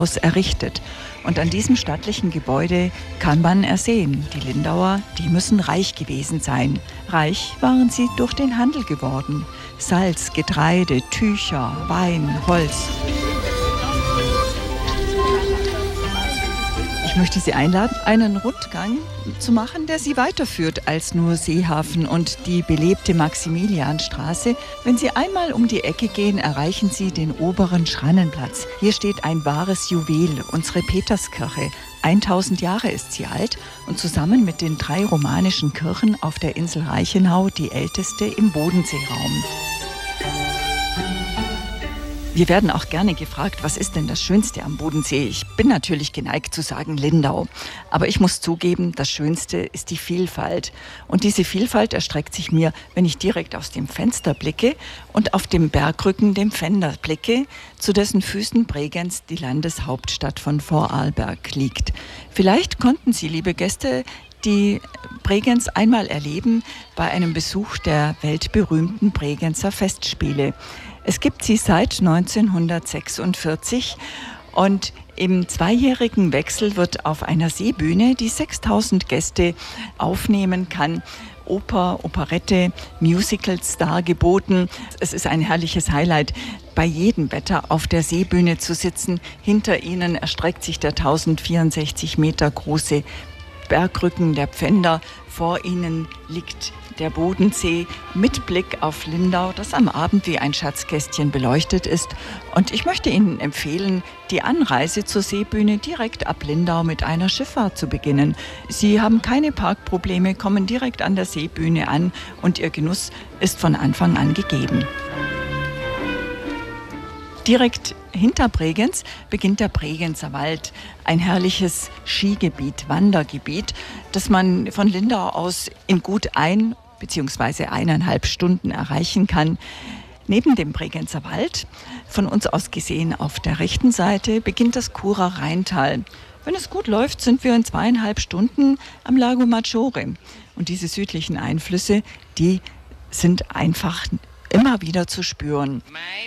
errichtet. Und an diesem stattlichen Gebäude kann man ersehen, die Lindauer, die müssen reich gewesen sein. Reich waren sie durch den Handel geworden. Salz, Getreide, Tücher, Wein, Holz. Ich möchte Sie einladen, einen Rundgang zu machen, der Sie weiterführt als nur Seehafen und die belebte Maximilianstraße. Wenn Sie einmal um die Ecke gehen, erreichen Sie den oberen Schrannenplatz. Hier steht ein wahres Juwel, unsere Peterskirche. 1000 Jahre ist sie alt und zusammen mit den 3 romanischen Kirchen auf der Insel Reichenau die älteste im Bodenseeraum. Wir werden auch gerne gefragt, was ist denn das Schönste am Bodensee? Ich bin natürlich geneigt zu sagen Lindau. Aber ich muss zugeben, das Schönste ist die Vielfalt. Und diese Vielfalt erstreckt sich mir, wenn ich direkt aus dem Fenster blicke und auf dem Bergrücken, dem Pfänder, blicke, zu dessen Füßen Bregenz, die Landeshauptstadt von Vorarlberg, liegt. Vielleicht konnten Sie, liebe Gäste, die Bregenz einmal erleben bei einem Besuch der weltberühmten Bregenzer Festspiele. Es gibt sie seit 1946 und im 2-jährigen Wechsel wird auf einer Seebühne, die 6000 Gäste aufnehmen kann, Oper, Operette, Musicals dargeboten. Es ist ein herrliches Highlight, bei jedem Wetter auf der Seebühne zu sitzen. Hinter ihnen erstreckt sich der 1064 Meter große Bergrücken der Pfänder. Vor ihnen liegt der Bodensee mit Blick auf Lindau, das am Abend wie ein Schatzkästchen beleuchtet ist. Und ich möchte Ihnen empfehlen, die Anreise zur Seebühne direkt ab Lindau mit einer Schifffahrt zu beginnen. Sie haben keine Parkprobleme, kommen direkt an der Seebühne an und Ihr Genuss ist von Anfang an gegeben. Direkt hinter Bregenz beginnt der Bregenzer Wald, ein herrliches Skigebiet, Wandergebiet, das man von Lindau aus in gut 1 bzw. 1,5 Stunden erreichen kann. Neben dem Bregenzer Wald, von uns aus gesehen auf der rechten Seite, beginnt das Churer Rheintal. Wenn es gut läuft, sind wir in 2,5 Stunden am Lago Maggiore. Und diese südlichen Einflüsse, die sind einfach immer wieder zu spüren.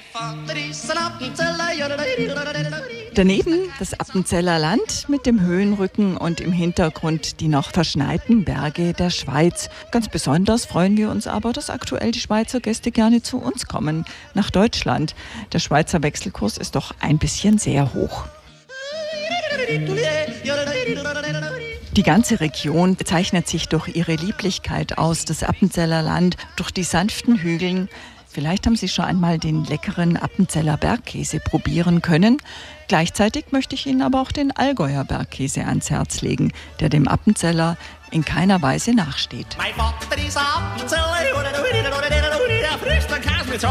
Daneben das Appenzeller Land mit dem Höhenrücken und im Hintergrund die noch verschneiten Berge der Schweiz. Ganz besonders freuen wir uns aber, dass aktuell die Schweizer Gäste gerne zu uns kommen, nach Deutschland. Der Schweizer Wechselkurs ist doch ein bisschen sehr hoch. Die ganze Region zeichnet sich durch ihre Lieblichkeit aus, das Appenzeller Land, durch die sanften Hügeln. Vielleicht haben Sie schon einmal den leckeren Appenzeller Bergkäse probieren können. Gleichzeitig möchte ich Ihnen aber auch den Allgäuer Bergkäse ans Herz legen, der dem Appenzeller in keiner Weise nachsteht. Mein Vater ist Appenzeller, der frisst den Käse mit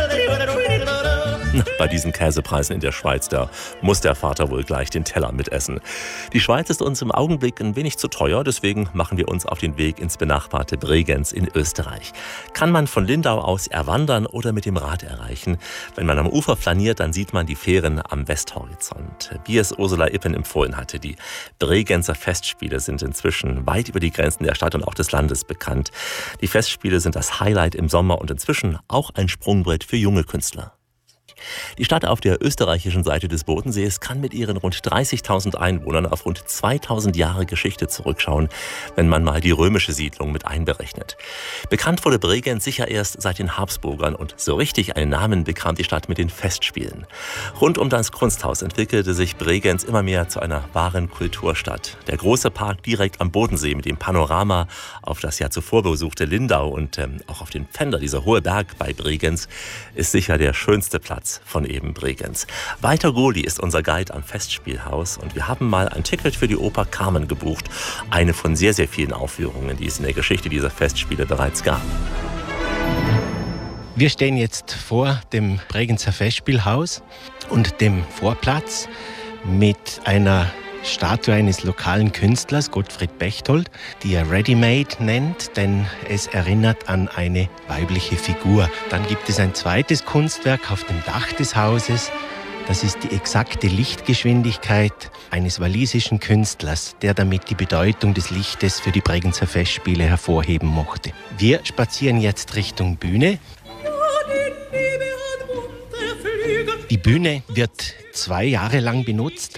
Bei diesen Käsepreisen in der Schweiz, da muss der Vater wohl gleich den Teller mitessen. Die Schweiz ist uns im Augenblick ein wenig zu teuer, deswegen machen wir uns auf den Weg ins benachbarte Bregenz in Österreich. Kann man von Lindau aus erwandern oder mit dem Rad erreichen. Wenn man am Ufer flaniert, dann sieht man die Fähren am Westhorizont. Wie es Ursula Ippen empfohlen hatte, die Bregenzer Festspiele sind inzwischen weit über die Grenzen der Stadt und auch des Landes bekannt. Die Festspiele sind das Highlight im Sommer und inzwischen auch ein Sprungbrett für junge Künstler. Die Stadt auf der österreichischen Seite des Bodensees kann mit ihren rund 30.000 Einwohnern auf rund 2000 Jahre Geschichte zurückschauen, wenn man mal die römische Siedlung mit einberechnet. Bekannt wurde Bregenz sicher erst seit den Habsburgern und so richtig einen Namen bekam die Stadt mit den Festspielen. Rund um das Kunsthaus entwickelte sich Bregenz immer mehr zu einer wahren Kulturstadt. Der große Park direkt am Bodensee mit dem Panorama auf das Jahr zuvor besuchte Lindau und auch auf den Pfänder, dieser hohe Berg bei Bregenz, ist sicher der schönste Platz von eben Bregenz. Walter Goli ist unser Guide am Festspielhaus und wir haben mal ein Ticket für die Oper Carmen gebucht. Eine von sehr, sehr vielen Aufführungen, die es in der Geschichte dieser Festspiele bereits gab. Wir stehen jetzt vor dem Bregenzer Festspielhaus und dem Vorplatz mit einer Statue eines lokalen Künstlers, Gottfried Bechtold, die er Ready-Made nennt, denn es erinnert an eine weibliche Figur. Dann gibt es ein zweites Kunstwerk auf dem Dach des Hauses. Das ist die exakte Lichtgeschwindigkeit eines walisischen Künstlers, der damit die Bedeutung des Lichtes für die Bregenzer Festspiele hervorheben mochte. Wir spazieren jetzt Richtung Bühne. Die Die Bühne wird 2 Jahre lang benutzt